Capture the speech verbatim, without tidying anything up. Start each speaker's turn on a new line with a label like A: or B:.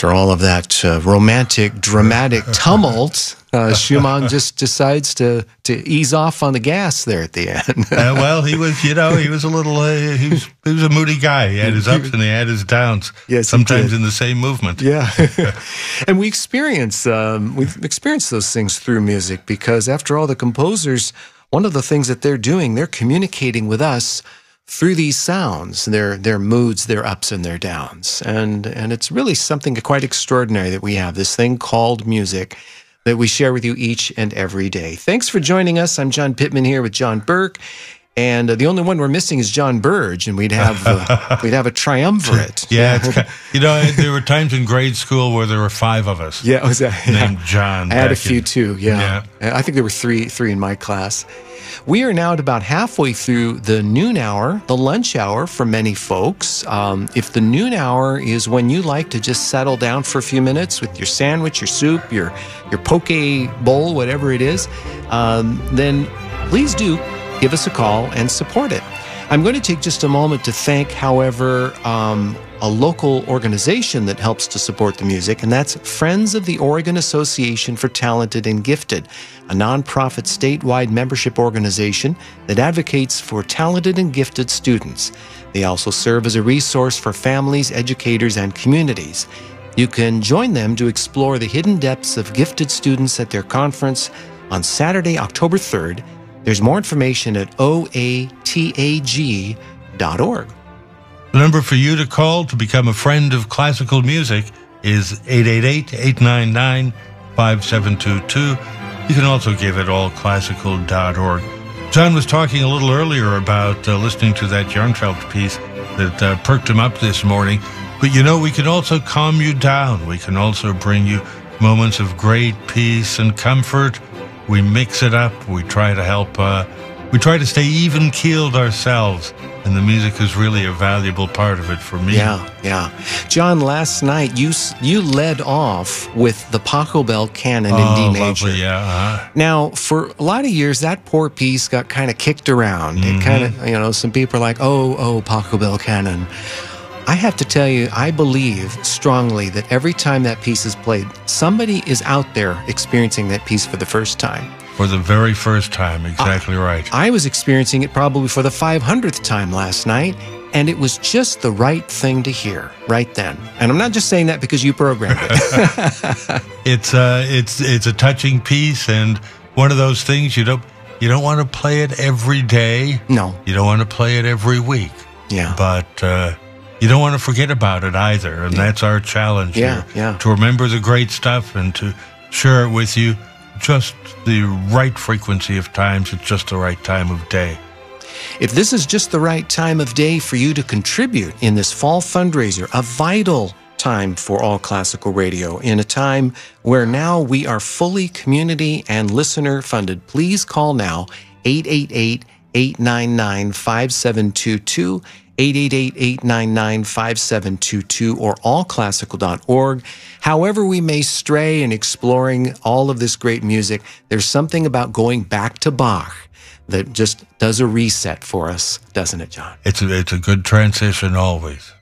A: After all of that uh, romantic, dramatic tumult, uh, Schumann just decides to, to ease off on the gas there at the end.
B: uh, well, he was, you know, he was a little, uh, he was he was a moody guy. He had his ups and he had his downs.
A: Yes,
B: sometimes in the same movement.
A: Yeah, and we experience um, we've experienced those things through music because, after all, the composers, one of the things that they're doing, they're communicating with us through these sounds, their their moods, their ups and their downs. And and it's really something quite extraordinary that we have, this thing called music that we share with you each and every day. Thanks for joining us. I'm John Pittman here with John Burke. And uh, the only one we're missing is John Burge, and we'd have uh, we'd have a triumvirate.
B: Yeah, it's, you know, there were times in grade school where there were five of us.
A: Yeah, was that
B: named
A: yeah.
B: John?
A: I had a few
B: in,
A: too. Yeah. yeah, I think there were three three in my class. We are now at about halfway through the noon hour, the lunch hour for many folks. Um, if the noon hour is when you like to just settle down for a few minutes with your sandwich, your soup, your your poke bowl, whatever it is, um, then please do give us a call and support it. I'm going to take just a moment to thank, however, um, a local organization that helps to support the music, and that's Friends of the Oregon Association for Talented and Gifted, a nonprofit statewide membership organization that advocates for talented and gifted students. They also serve as a resource for families, educators, and communities. You can join them to explore the hidden depths of gifted students at their conference on Saturday, October third. There's more information at O A T A G dot org.
B: The number for you to call to become a friend of classical music is eight eight eight, eight nine nine, five seven two two. You can also give it all classical dot org. John was talking a little earlier about uh, listening to that Jarnfeld piece that uh, perked him up this morning. But you know, we can also calm you down. We can also bring you moments of great peace and comfort. We mix it up. We try to help, uh, we try to stay even-keeled ourselves. And the music is really a valuable part of it for me.
A: Yeah, yeah. John, last night you you led off with the Pachelbel Canon
B: oh,
A: in D major.
B: Lovely, yeah. Uh-huh.
A: Now, for a lot of years, that poor piece got kind of kicked around. Mm-hmm. It kind of, you know, some people are like, oh, oh, Pachelbel Canon. I have to tell you, I believe strongly that every time that piece is played, somebody is out there experiencing that piece for the first time.
B: For the very first time, exactly
A: I,
B: right.
A: I was experiencing it probably for the five hundredth time last night, and it was just the right thing to hear right then. And I'm not just saying that because you programmed it.
B: it's uh, it's it's a touching piece, and one of those things you don't you don't want to play it every day.
A: No,
B: you don't want to play it every week.
A: Yeah,
B: but. Uh, You don't want to forget about it either, and that's our challenge
A: yeah,
B: here.
A: Yeah.
B: To remember the great stuff and to share it with you just the right frequency of times at just the right time of day.
A: If this is just the right time of day for you to contribute in this fall fundraiser, a vital time for All Classical Radio, in a time where now we are fully community and listener funded, please call now eight eight eight, eight nine nine, five seven two two. eight eight eight, eight nine nine, five seven two two or all classical dot org. However we may stray in exploring all of this great music, there's something about going back to Bach that just does a reset for us, doesn't it, John?
B: It's a, it's a good transition always.